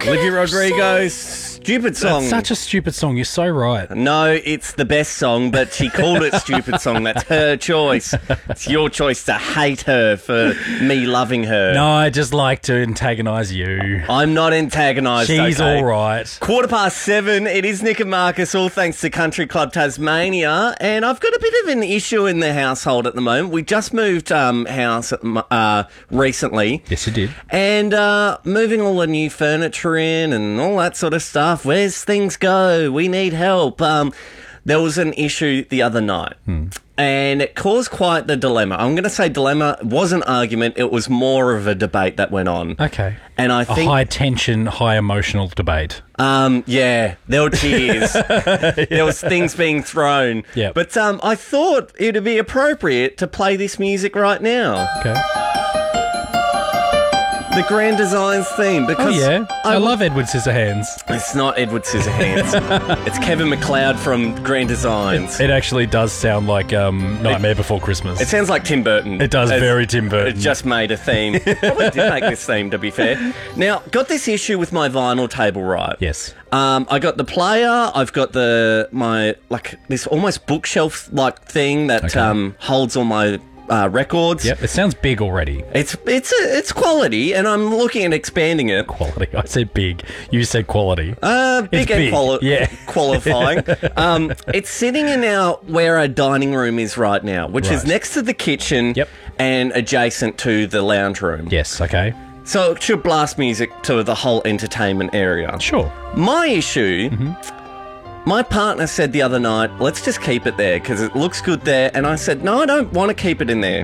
Olivia Rodrigo, stupid song. That's such a stupid song. You're so right. No, it's the best song, but she called it stupid song. That's her choice. It's your choice to hate her for me loving her. No, I just like to antagonise you. I'm not antagonised. She's okay? all right. 7:15. It is Nick and Marcus, all thanks to Country Club Tasmania. And I've got a bit of an issue in the household at the moment. We just moved house recently. Yes, you did. And moving all the new furniture in and all that sort of stuff. Where's things go? We need help. There was an issue the other night. And it caused quite the dilemma. I'm going to say dilemma. It wasn't an argument. It was more of a debate that went on. Okay. And I think... a high-tension, high-emotional debate. Yeah, there were tears. There was things being thrown. Yep. But I thought it would be appropriate to play this music right now. Okay. The Grand Designs theme. Because I love Edward Scissorhands. It's not Edward Scissorhands. It's Kevin MacLeod from Grand Designs. It actually does sound like Nightmare Before Christmas. It sounds like Tim Burton. It does, very Tim Burton. It just made a theme. Probably did make this theme, to be fair. Now, got this issue with my vinyl table, right? Yes. I got the player. I've got this almost bookshelf like thing that holds all my records. Yep, it sounds big already. It's quality, and I'm looking at expanding it. Quality. I said big. You said quality. Big and big. qualifying. It's sitting in where our dining room is right now, which is next to the kitchen and adjacent to the lounge room. Yes, okay. So it should blast music to the whole entertainment area. Sure. My issue... My partner said the other night, let's just keep it there because it looks good there. And I said, no, I don't want to keep it in there.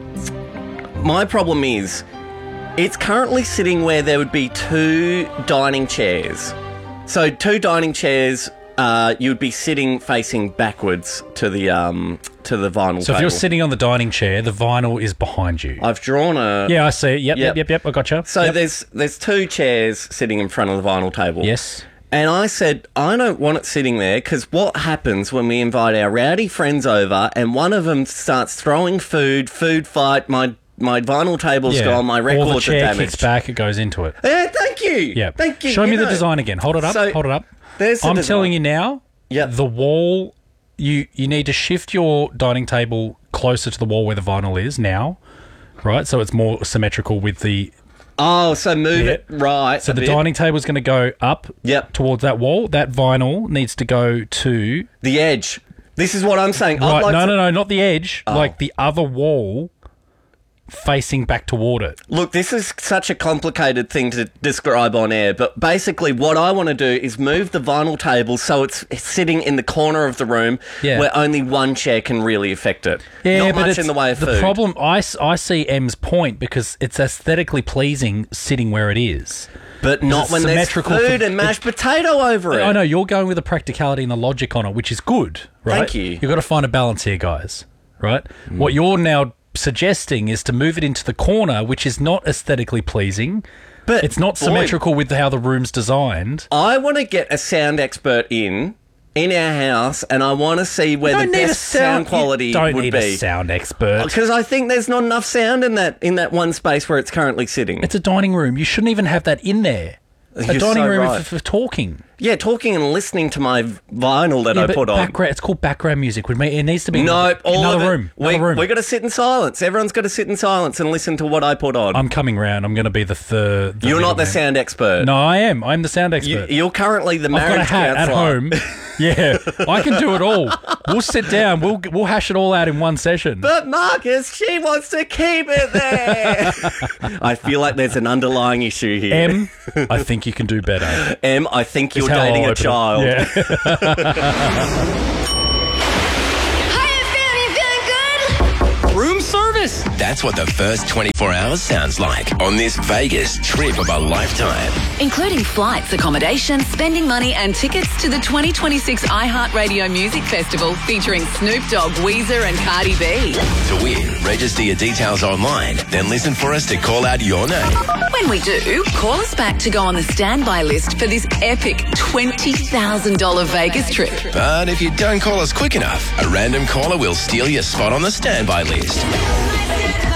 My problem is, it's currently sitting where there would be 2 dining chairs. So 2 dining chairs, you would be sitting facing backwards to the vinyl table. So if you're sitting on the dining chair, the vinyl is behind you. I've drawn a... Yeah, I see it. Yep, I gotcha. So there's 2 chairs sitting in front of the vinyl table. Yes. And I said, I don't want it sitting there because what happens when we invite our rowdy friends over and one of them starts throwing food fight, my vinyl table's gone, my records or the chair are damaged. kicks back, it goes into it. Yeah, thank you. Yeah. Thank you. Show me the design again. Hold it up. Hold it up. There's the I'm design. telling you now, Yep. the wall, you need to shift your dining table closer to the wall where the vinyl is now, right? So it's more symmetrical with the... Oh, so move it right. So the dining table's going to go up towards that wall. That vinyl needs to go to... the edge. This is what I'm saying. Right, no, not the edge. Like the other wall facing back toward it. Look, this is such a complicated thing to describe on air, but basically what I want to do is move the vinyl table so it's sitting in the corner of the room where only one chair can really affect it. Yeah, Not but much in the way of food. The problem, I see M's point because it's aesthetically pleasing sitting where it is. But not when there's food and mashed potato over it. I know, you're going with the practicality and the logic on it, which is good, right? Thank you. You've got to find a balance here, guys, right? What you're now suggesting is to move it into the corner, which is not aesthetically pleasing. But it's not symmetrical with how the room's designed. I want to get a sound expert in our house, and I want to see where the best sound quality would be. Don't need a sound expert. Because I think there's not enough sound in that one space where it's currently sitting. It's a dining room. You shouldn't even have that in there. A dining room is for talking. Yeah, talking and listening to my vinyl that I put on. It's called background music. It needs to be another room. Another room. We've got to sit in silence. Everyone's got to sit in silence and listen to what I put on. I'm coming round. I'm going to be the third. You're not the sound expert. No, I am. I'm the sound expert. You're currently the marriage counselor. I've got a hat at home. Yeah, I can do it all. We'll sit down. We'll hash it all out in one session. But Marcus, she wants to keep it there. I feel like there's an underlying issue here. M, I think you can do better. M, I think you're dating a child. Yeah. Room service. That's what the first 24 hours sounds like on this Vegas trip of a lifetime. Including flights, accommodation, spending money and tickets to the 2026 iHeartRadio Music Festival featuring Snoop Dogg, Weezer and Cardi B. To win, register your details online, then listen for us to call out your name. When we do, call us back to go on the standby list for this epic $20,000 Vegas trip. But if you don't call us quick enough, a random caller will steal your spot on the standby list.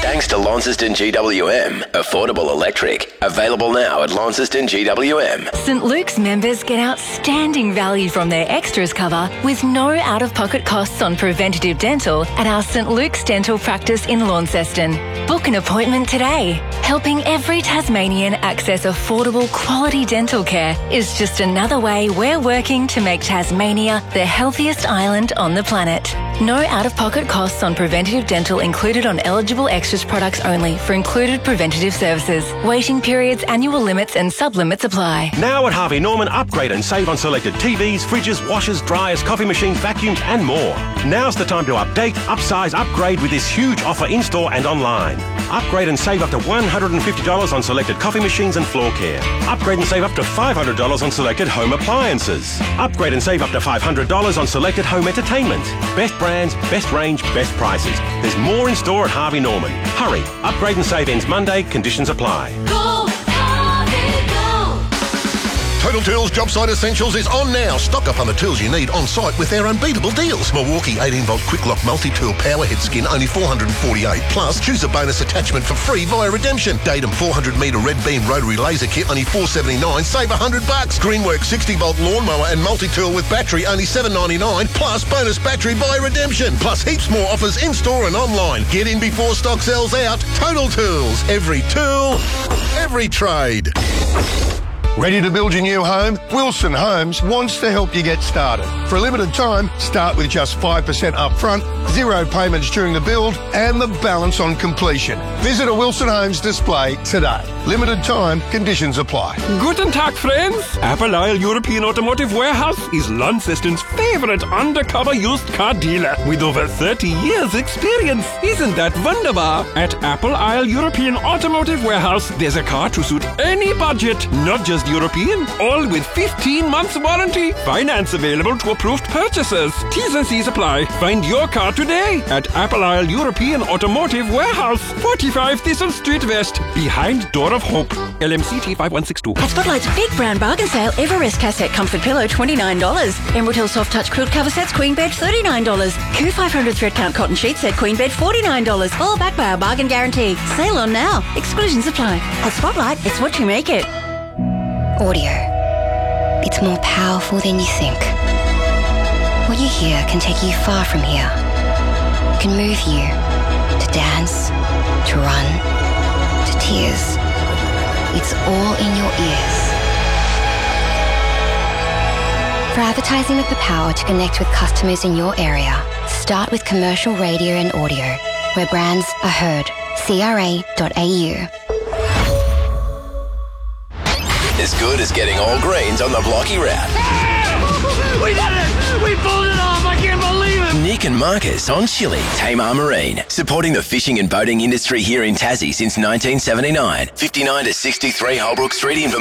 Thanks to Launceston GWM. Affordable electric. Available now at Launceston GWM. St Luke's members get outstanding value from their extras cover with no out-of-pocket costs on preventative dental at our St Luke's Dental Practice in Launceston. Book an appointment today. Helping every Tasmanian access affordable quality dental care is just another way we're working to make Tasmania the healthiest island on the planet. No out-of-pocket costs on preventative dental included on eligible extras products only for included preventative services. Waiting periods, annual limits and sub-limits apply. Now at Harvey Norman, upgrade and save on selected TVs, fridges, washers, dryers, coffee machines, vacuums and more. Now's the time to update, upsize, upgrade with this huge offer in-store and online. Upgrade and save up to $150 on selected coffee machines and floor care. Upgrade and save up to $500 on selected home appliances. Upgrade and save up to $500 on selected home entertainment. Best brands, best range, best prices. There's more in store at Harvey Norman. Hurry, upgrade and save ends Monday, conditions apply. Go, Harvey, go! Total Tools Job Site Essentials is on now. Stock up on the tools you need on site with their unbeatable deals. Milwaukee 18-volt quick lock multi-tool power head skin, only $448. Plus, choose a bonus attachment for free via redemption. Datum 400-metre red beam rotary laser kit, only $479. Save $100. Greenworks 60-volt lawnmower and multi-tool with battery, only $799. Plus, bonus battery via redemption. Plus, heaps more offers in-store and online. Get in before stock sells out. Total Tools. Every tool, every trade. Ready to build your new home? Wilson Homes wants to help you get started. For a limited time, start with just 5% up front, 0 payments during the build, and the balance on completion. Visit a Wilson Homes display today. Limited time, conditions apply. Guten Tag, friends. Apple Isle European Automotive Warehouse is Launceston's favorite undercover used car dealer with over 30 years experience. Isn't that wunderbar? At Apple Isle European Automotive Warehouse, there's a car to suit any budget, not just European, all with 15 months warranty. Finance available to approved purchasers. T's and C's apply. Find your car today at Apple Isle European Automotive Warehouse, 45 Thistle Street West, behind Door of Hope. LMCT 5162. At Spotlight's big brown bargain sale, Everest cassette comfort pillow $29. Emerald Hill soft touch quilt cover sets queen bed $39. Coo 500 thread count cotton sheet set queen bed $49. All backed by our bargain guarantee. Sale on now. Exclusions apply. At Spotlight, it's what you make it. Audio. It's more powerful than you think. What you hear can take you far from here. It can move you to dance, to run, to tears. It's all in your ears. For advertising with the power to connect with customers in your area, start with commercial radio and audio, where brands are heard. CRA.au. As good as getting all greens on the Blocky Route. We did it! We pulled it off! I can't believe it! Nick and Marcus on Chile, Tamar Marine, supporting the fishing and boating industry here in Tassie since 1979. 59 to 63 Holbrook Street in Vermont.